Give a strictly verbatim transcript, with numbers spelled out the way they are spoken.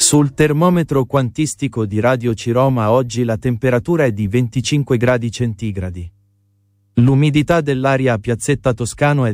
Sul termometro quantistico di Radio Ciroma oggi la temperatura è di venticinque gradi centigradi. L'umidità dell'aria a Piazzetta Toscano è